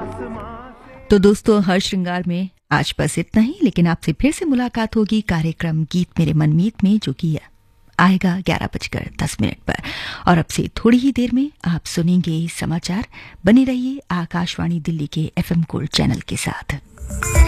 तो दोस्तों, हर श्रृंगार में आज बस इतना ही, लेकिन आपसे फिर से मुलाकात होगी कार्यक्रम गीत मेरे मनमीत में, जो कि आएगा 11:10 पर। और अब से थोड़ी ही देर में आप सुनेंगे समाचार। बने रहिए आकाशवाणी दिल्ली के FM गोल्ड चैनल के साथ।